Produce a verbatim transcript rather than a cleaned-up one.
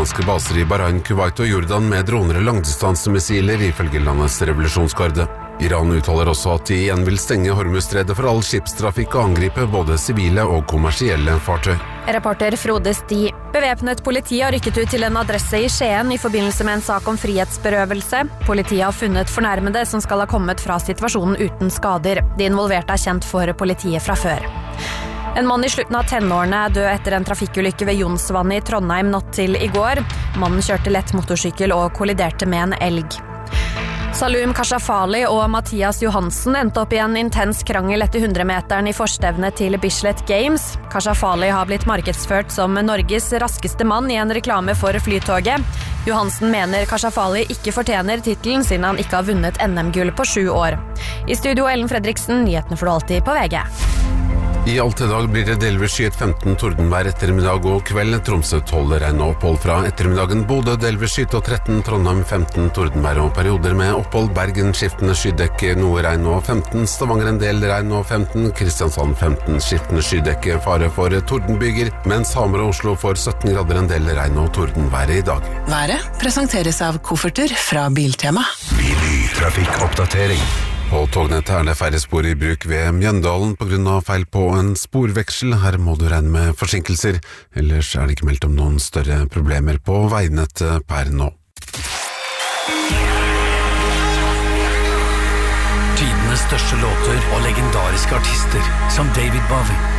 amerikanske baser i Bahrain, Kuwait og Jordan med droner og langdistansemissiler, ifølge landets revolusjonsgarde. Iran uttaler også at de igjen vil stenge Hormuzstredet for all skipstrafikk og angripe både sivile og kommersielle fartøy. Reporter Frode Sti. Bevæpnet politi har rykket ut til en adresse i Skien i forbindelse med en sak om frihetsberøvelse. Politiet har funnet fornærmede som skal ha kommet fra situasjonen uten skader. De involverte er kjent for politiet fra før. En mann i slutten av tenårene er død etter en trafikkulykke ved Jonsvannet i Trondheim natt til i går. Mannen kjørte lett motorsykkel og kolliderte med en elg. Salum Kashafali og Mathias Johansen endte opp i en intens krangel etter hundremeteren i forstevnet til Bislett Games. Kashafali har blitt markedsført som Norges raskeste mann i en reklame for flytoget. Johansen mener Kashafali ikke fortjener titelen siden han ikke har vunnet N M-gull på sju år. I studio Ellen Fredriksen, nyhetene får du alltid på V G. I alt i dag blir det delvis skyet femten tordenvær ettermiddag og kveld. Tromsø tolv regn og opphold fra ettermiddagen. Bodø delvis skyet og tretten. Trondheim femten tordenvær og perioder med opphold. Bergen skiftende skydekke, noe regn og femten. Stavanger en del regn og femten. Kristiansand femten skiftende skydekke, fare for tordenbyger. Mens Hamar og Oslo får sytten grader, en del regn og tordenvær i dag. Været presenteres av kofferter fra Biltema. Trafikkoppdatering. På tognettet er det færre spor i bruk ved Mjøndalen på grunn av feil på en sporveksel. Her må du regne med forsinkelser, ellers er det ikke meldt om noen større problemer på veinettet per nå. Tidenes største låter og legendariske artister som David Bowie,